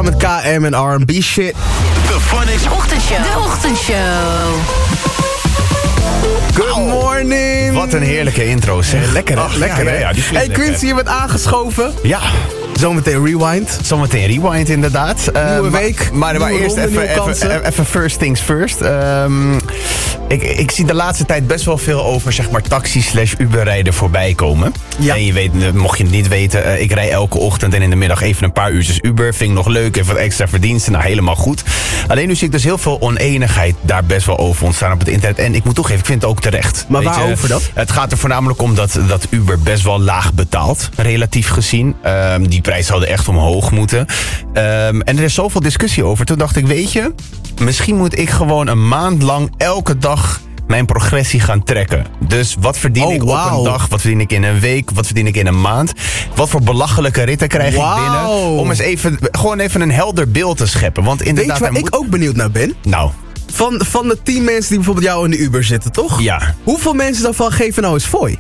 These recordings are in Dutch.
samen met KM en R&B shit. De Phonics Ochtendshow. De Ochtendshow. Good morning. Wat een heerlijke intro, zeg. Lekker hè? Lekker hè? Ja, die Hey Quincy, je bent aangeschoven. Ja. Zometeen rewind. Zometeen rewind inderdaad. Nieuwe week, Maar nieuwe eerst ronde, even first things first. Ik zie de laatste tijd best wel veel over zeg maar taxi/Uber rijden voorbij komen. Ja. En je weet, mocht je het niet weten, ik rij elke ochtend en in de middag even een paar uurtjes Uber. Vind ik nog leuk, even wat extra verdiensten. Nou, helemaal goed. Alleen nu zie ik dus heel veel oneenigheid daar best wel over ontstaan op het internet. En ik moet toegeven, ik vind het ook terecht. Maar waarover dat? Het gaat er voornamelijk om dat Uber best wel laag betaalt, relatief gezien. Die prijs zouden echt omhoog moeten. En er is zoveel discussie over. Toen dacht ik, weet je, misschien moet ik gewoon een maand lang elke dag mijn progressie gaan trekken. Dus wat verdien ik op een dag? Wat verdien ik in een week? Wat verdien ik in een maand? Wat voor belachelijke ritten krijg ik binnen? Om eens gewoon even een helder beeld te scheppen. Want inderdaad, weet je waar ik ook benieuwd naar ben? Nou. Van de 10 mensen die bijvoorbeeld jou in de Uber zitten, toch? Ja. Hoeveel mensen daarvan geven nou eens fooi?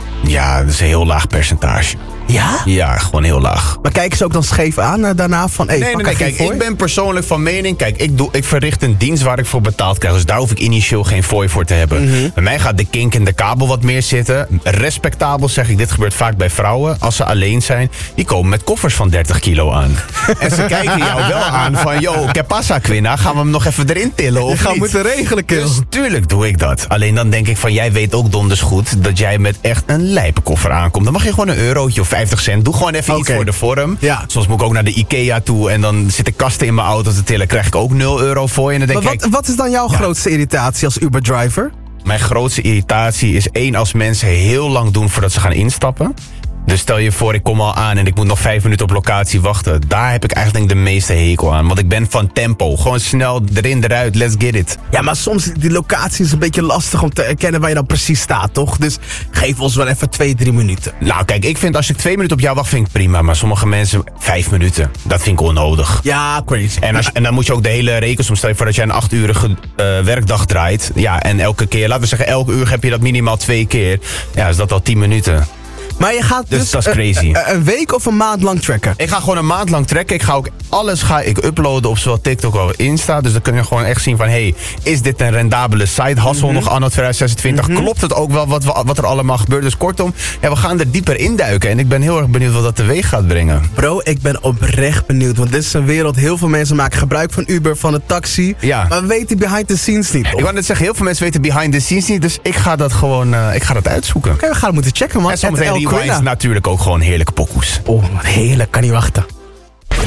Ja, dat is een heel laag percentage. Ja? Ja, gewoon heel laag. Maar kijken ze ook dan scheef aan daarna van... Nee, kijk, ik ben persoonlijk van mening... Kijk, ik verricht een dienst waar ik voor betaald krijg. Dus daar hoef ik initieel geen fooi voor te hebben. Bij mij gaat de kink in de kabel wat meer zitten. Respectabel zeg ik, dit gebeurt vaak bij vrouwen. Als ze alleen zijn, die komen met koffers van 30 kilo aan. En ze kijken jou wel aan van... Yo, que pasa, Quinna? Gaan we hem nog even erin tillen of niet? Je gaat niet? moeten regelen, kill. Dus tuurlijk doe ik dat. Alleen dan denk ik van... Jij weet ook donders goed dat jij met echt een lijpe koffer aankomt. Dan mag je gewoon een eurotje of 50 cent. Doe gewoon even iets voor de vorm. Ja. Soms moet ik ook naar de IKEA toe en dan zitten kasten in mijn auto te tillen. Krijg ik ook €0 voor je. En dan denk wat is dan jouw grootste irritatie als Uber-driver? Mijn grootste irritatie is als mensen heel lang doen voordat ze gaan instappen. Dus stel je voor, ik kom al aan en ik moet nog 5 minuten op locatie wachten. Daar heb ik eigenlijk de meeste hekel aan. Want ik ben van tempo. Gewoon snel erin, eruit, let's get it. Ja, maar soms die locatie is een beetje lastig om te herkennen waar je dan precies staat, toch? Dus geef ons wel even 2-3 minuten. Nou kijk, ik vind als ik 2 minuten op jou wacht, vind ik prima. Maar sommige mensen 5 minuten. Dat vind ik onnodig. Ja, crazy. En dan moet je ook de hele rekensom stellen voor dat jij een 8-urige werkdag draait. Ja, en elke keer, laten we zeggen, elke uur heb je dat minimaal 2 keer. Ja, is dat al 10 minuten. Maar je gaat dus dat is crazy. Een week of een maand lang tracken? Ik ga gewoon een maand lang tracken. Ik ga ook alles uploaden op zowel TikTok als Insta. Dus dan kun je gewoon echt zien van... Hey, is dit een rendabele site? Hassel nog anno 2026. Klopt het ook wel wat er allemaal gebeurt? Dus kortom, ja, we gaan er dieper induiken. En ik ben heel erg benieuwd wat dat teweeg gaat brengen. Bro, ik ben oprecht benieuwd. Want dit is een wereld... Heel veel mensen maken gebruik van Uber, van de taxi. Ja. Maar we weten behind the scenes niet. Ik wou net zeggen, heel veel mensen weten behind the scenes niet. Dus ik ga dat gewoon uitzoeken. Oké, we gaan het moeten checken, man. En zometeen Rewind natuurlijk ook gewoon heerlijke pokoes. Oh, heerlijk. Kan niet wachten.